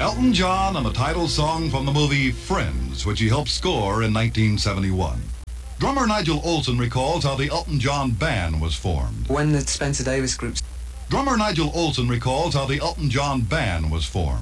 Elton John and the title song from the movie Friends, which he helped score in 1971. Drummer Nigel Olsson recalls how the Elton John Band was formed. When the Spencer Davis group... Drummer Nigel Olsson recalls how the Elton John Band was formed.